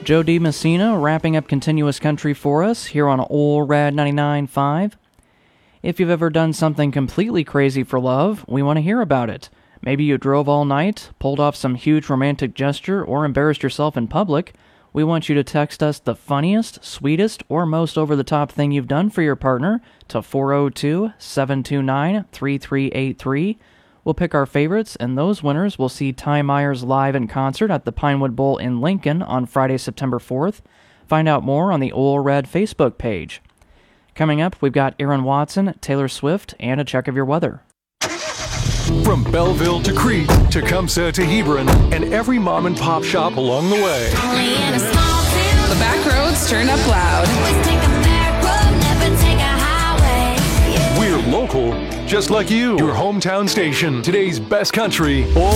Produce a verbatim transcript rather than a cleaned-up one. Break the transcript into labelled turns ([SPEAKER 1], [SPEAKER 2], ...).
[SPEAKER 1] Joe D. Messina wrapping up Continuous Country for us here on Ol' Rad ninety-nine point five. If you've ever done something completely crazy for love, we want to hear about it. Maybe you drove all night, pulled off some huge romantic gesture, or embarrassed yourself in public. We want you to text us the funniest, sweetest, or most over-the-top thing you've done for your partner to four oh two, seven two nine, three three eight three. We'll pick our favorites, and those winners will see Ty Myers live in concert at the Pinewood Bowl in Lincoln on Friday, September fourth. Find out more on the Ol' Rad Facebook page. Coming up, we've got Aaron Watson, Taylor Swift, and a check of your weather.
[SPEAKER 2] From Belleville to Crete, Tecumseh to Hebron, and every mom and pop shop along the way.
[SPEAKER 3] Only in a small town.
[SPEAKER 4] The back roads turn up loud.
[SPEAKER 3] Always take a back road, never take a highway. Yeah.
[SPEAKER 2] We're local, just like you. Your hometown station, today's best country, Ol'